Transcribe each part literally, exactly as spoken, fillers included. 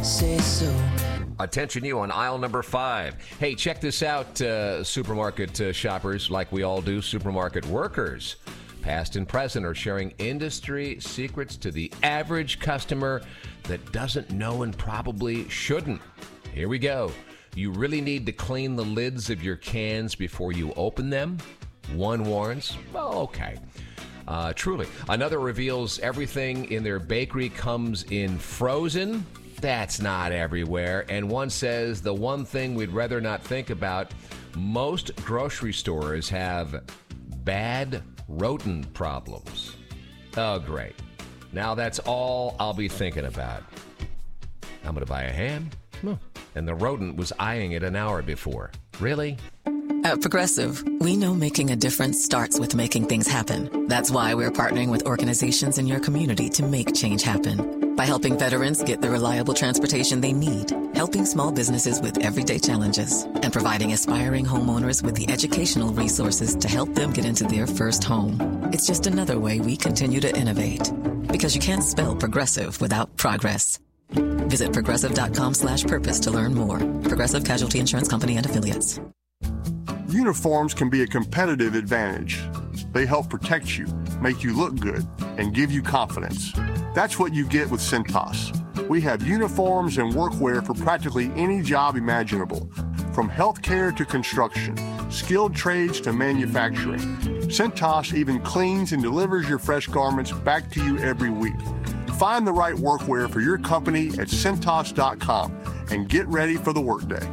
say so. Attention you on aisle number five. Hey, check this out, uh, supermarket uh, shoppers, like we all do, supermarket workers. Past and present are sharing industry secrets to the average customer that doesn't know and probably shouldn't. Here we go. You really need to clean the lids of your cans before you open them. One warns, well, okay. Uh, truly. Another reveals everything in their bakery comes in frozen. That's not everywhere. And one says the one thing we'd rather not think about, most grocery stores have bad rodent problems. Oh, great. Now that's all I'll be thinking about. I'm going to buy a ham. Oh. And the rodent was eyeing it an hour before. Really? At Progressive, we know making a difference starts with making things happen. That's why we're partnering with organizations in your community to make change happen. By helping veterans get the reliable transportation they need, helping small businesses with everyday challenges, and providing aspiring homeowners with the educational resources to help them get into their first home. It's just another way we continue to innovate. Because you can't spell Progressive without progress. Visit progressive.com slash purpose to learn more. Progressive Casualty Insurance Company and Affiliates. Uniforms can be a competitive advantage. They help protect you, make you look good, and give you confidence. That's what you get with Cintas. We have uniforms and workwear for practically any job imaginable, from healthcare to construction, skilled trades to manufacturing. Cintas even cleans and delivers your fresh garments back to you every week. Find the right workwear for your company at Cintas dot com and get ready for the workday.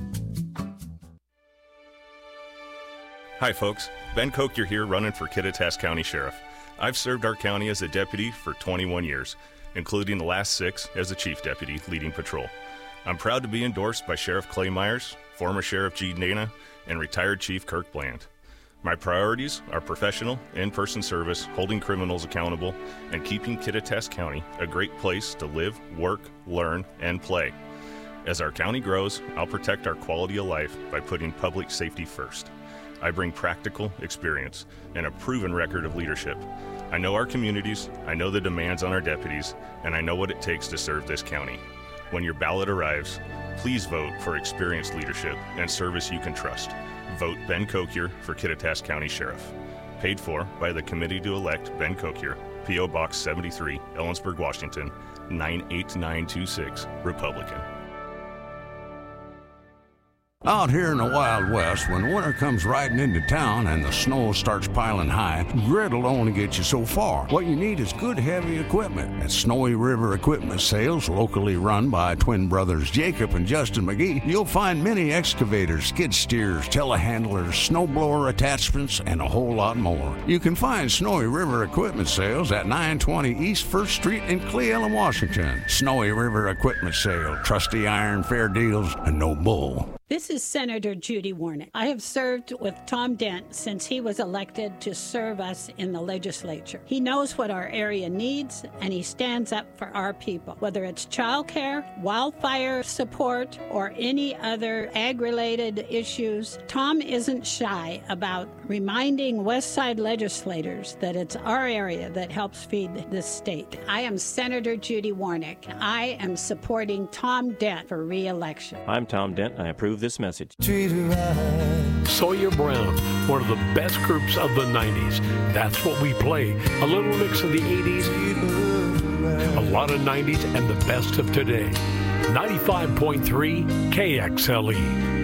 Hi, folks. Ben Kocher here, running for Kittitas County Sheriff. I've served our county as a deputy for twenty-one years, including the last six as a chief deputy leading patrol. I'm proud to be endorsed by Sheriff Clay Myers, former Sheriff Gene Dana, and retired Chief Kirk Bland. My priorities are professional, in-person service, holding criminals accountable, and keeping Kittitas County a great place to live, work, learn, and play. As our county grows, I'll protect our quality of life by putting public safety first. I bring practical experience and a proven record of leadership. I know our communities, I know the demands on our deputies, and I know what it takes to serve this county. When your ballot arrives, please vote for experienced leadership and service you can trust. Vote Ben Kocher for Kittitas County Sheriff. Paid for by the Committee to Elect Ben Kocher, P O Box seventy-three, Ellensburg, Washington, nine eight nine two six, Republican. Out here in the Wild West, when winter comes riding into town and the snow starts piling high, grit will only get you so far. What you need is good, heavy equipment. At Snowy River Equipment Sales, locally run by twin brothers Jacob and Justin McGee, you'll find many excavators, skid steers, telehandlers, snowblower attachments, and a whole lot more. You can find Snowy River Equipment Sales at nine twenty East First Street in Cle Elum, Washington. Snowy River Equipment Sale, trusty iron, fair deals, and no bull. This is Senator Judy Warnick. I have served with Tom Dent since he was elected to serve us in the legislature. He knows what our area needs, and he stands up for our people. Whether it's child care, wildfire support, or any other ag-related issues, Tom isn't shy about reminding West Side legislators that it's our area that helps feed this state. I am Senator Judy Warnick. I am supporting Tom Dent for re-election. I'm Tom Dent, and I approve this message. Sawyer Brown, one of the best groups of the nineties. That's what we play. A little mix of the eighties, a lot of nineties, and the best of today. ninety-five point three K X L E.